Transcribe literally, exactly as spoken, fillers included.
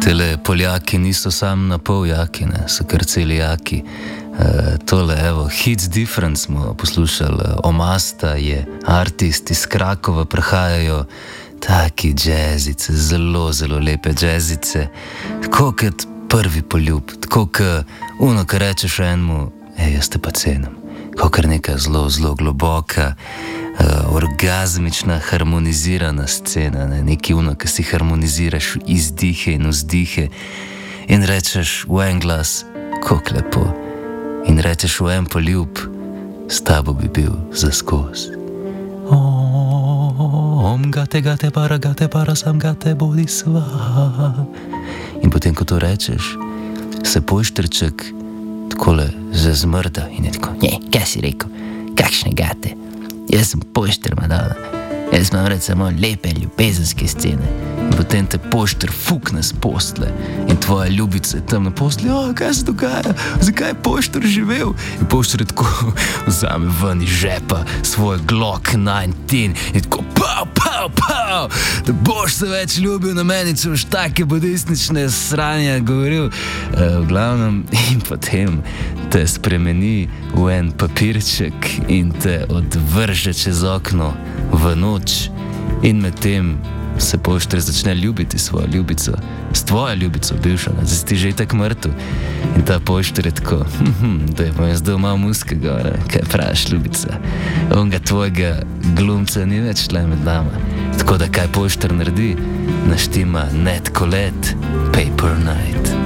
Tele Poljaki niso sam na pol jaki, ne, so kar celi jaki. E, tole, evo, Hits Different smo poslušali, Omasta je artist iz Krakova, prihajajo taki džezice, zelo, zelo lepe džezice, tako kot prvi poljub, tako kot uno, kar rečeš enemu, ej, jaz te pa cenim, tako kar neka zelo, zelo globoka, Uh, orgazmična, harmonizirana scena, ne? Neki uno, ki si harmoniziraš izdihe in vzdihe in rečeš v en glas, kako lepo, in rečeš v en poljub, s tabo bi bil za skoz. Om gate, gate, para, gate, para, sam gate, bodi sva. In potem, ko to rečeš, se pojštrček takole zazmrda in je tako, ne, kaj si rekel, kakšne gate? Jaz sem pošter, madala. Jaz imam reč samo lepe ljubezenske scene. In potem te pošter fukne z postle in tvoja ljubica je tam na postle. O, kaj se dogaja? Zakaj je pošter živel? In pošter je tako vzame ven iz žepa svoj Glock devetnajst in tako pow, pow, pow, da boš se več ljubil na meni, če boš take budistične sranja govoril. E, v glavnem, in potem te spremeni v en papirček in te odvrže čez okno v noč in medtem se pošter začne ljubiti svojo ljubico, s tvojo ljubico bivšo, zdaj si ti že itak mrtev. In ta pošter je tako, hm, da je pa jaz dal malo muske gore, kaj praviš ljubica. Onga tvojega glumca ni več tle med nama. Tako da kaj pošter naredi, naštima Ned Colette, Paper Night.